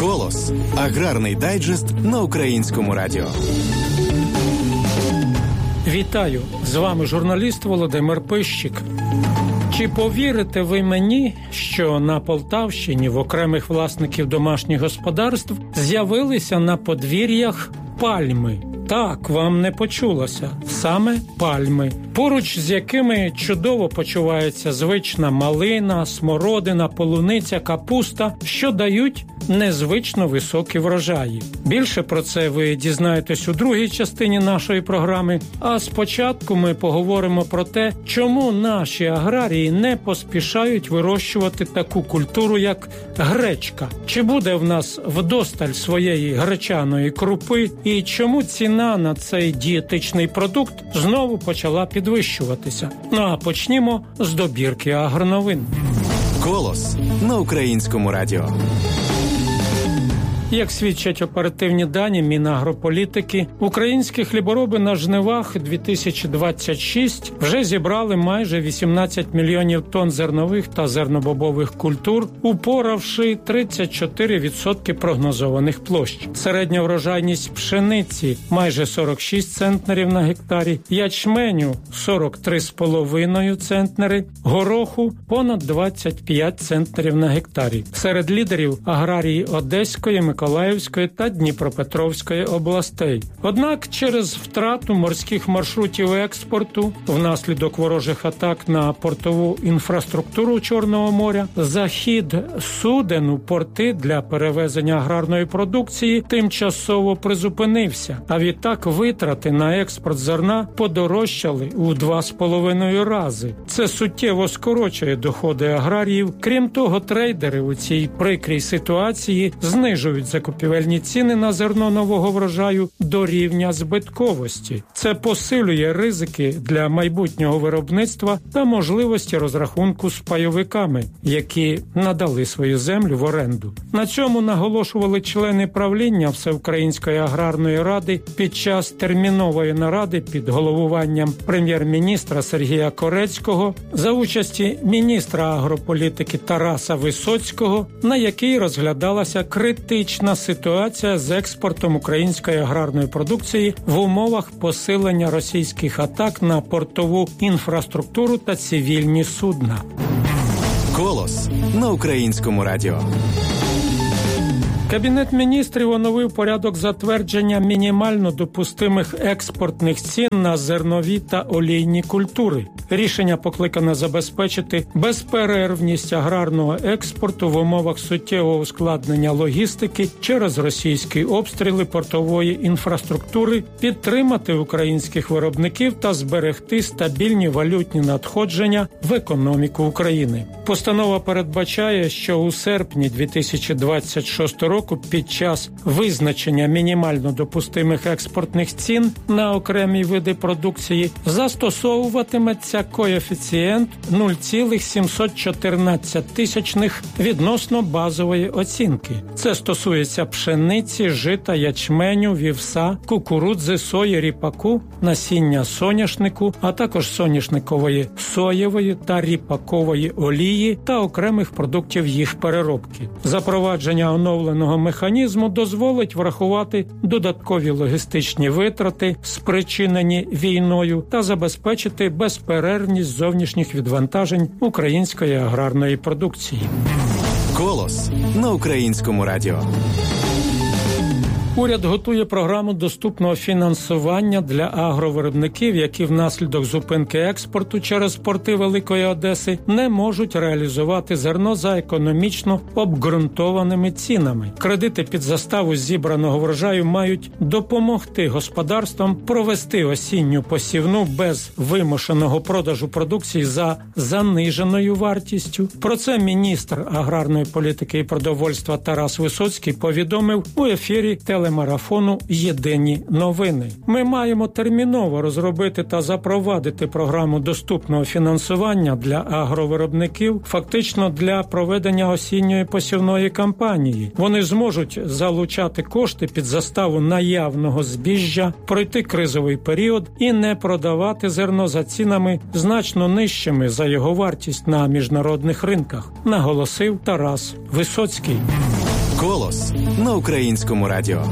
Колос. Аграрний дайджест на Українському радіо. Вітаю! З вами журналіст Володимир Пищик. Чи повірите ви мені, що на Полтавщині в окремих власників домашніх господарств з'явилися на подвір'ях пальми? Так, вам не почулося. Саме пальми. Поруч з якими чудово почувається звична малина, смородина, полуниця, капуста, що дають незвично високі врожаї. Більше про це ви дізнаєтесь у другій частині нашої програми. А спочатку ми поговоримо про те, чому наші аграрії не поспішають вирощувати таку культуру, як гречка. Чи буде в нас вдосталь своєї гречаної крупи і чому ціна на цей дієтичний продукт знову почала підвищуватися. Ну а почнімо з добірки агроновин. Колос на Українському радіо. Як свідчать оперативні дані Мінагрополітики, українські хлібороби на жнивах 2026 вже зібрали майже 18 мільйонів тонн зернових та зернобобових культур, упоравши 34% прогнозованих площ. Середня врожайність пшениці – майже 46 центнерів на гектарі, ячменю – 43,5 центнери, гороху – понад 25 центнерів на гектарі. Серед лідерів – аграрії Одеської, Миколаївської та Дніпропетровської областей. Однак через втрату морських маршрутів експорту внаслідок ворожих атак на портову інфраструктуру Чорного моря, захід суден у порти для перевезення аграрної продукції тимчасово призупинився, а відтак витрати на експорт зерна подорожчали у 2,5 рази. Це суттєво скорочує доходи аграріїв. Крім того, трейдери у цій прикрій ситуації знижують закупівельні ціни на зерно нового врожаю до рівня збитковості. Це посилює ризики для майбутнього виробництва та можливості розрахунку з пайовиками, які надали свою землю в оренду. На цьому наголошували члени правління Всеукраїнської аграрної ради під час термінової наради під головуванням прем'єр-міністра Сергія Корецького за участі міністра агрополітики Тараса Висоцького, на якій розглядалася критична ситуація з експортом української аграрної продукції в умовах посилення російських атак на портову інфраструктуру та цивільні судна. Колос на Українському радіо. Кабінет міністрів оновив порядок затвердження мінімально допустимих експортних цін на зернові та олійні культури. Рішення покликане забезпечити безперервність аграрного експорту в умовах суттєвого ускладнення логістики через російські обстріли портової інфраструктури, підтримати українських виробників та зберегти стабільні валютні надходження в економіку України. Постанова передбачає, що у серпні 2026 року під час визначення мінімально допустимих експортних цін на окремі види продукції застосовуватиметься коефіцієнт 0,714 відносно базової оцінки. Це стосується пшениці, жита, ячменю, вівса, кукурудзи, сої, ріпаку, насіння соняшнику, а також соняшникової, соєвої та ріпакової олії та окремих продуктів їх переробки. Запровадження оновленого механізму дозволить врахувати додаткові логістичні витрати, спричинені війною, та забезпечити безперервність зовнішніх відвантажень української аграрної продукції. Колос на Українському радіо. Уряд готує програму доступного фінансування для агровиробників, які внаслідок зупинки експорту через порти Великої Одеси не можуть реалізувати зерно за економічно обґрунтованими цінами. Кредити під заставу зібраного врожаю мають допомогти господарствам провести осінню посівну без вимушеного продажу продукції за заниженою вартістю. Про це міністр аграрної політики і продовольства Тарас Висоцький повідомив у ефірі телемарафону «Єдині новини». Ми маємо терміново розробити та запровадити програму доступного фінансування для агровиробників, фактично для проведення осінньої посівної кампанії. Вони зможуть залучати кошти під заставу наявного збіжжя, пройти кризовий період і не продавати зерно за цінами значно нижчими за його вартість на міжнародних ринках, наголосив Тарас Висоцький. Колос на Українському радіо.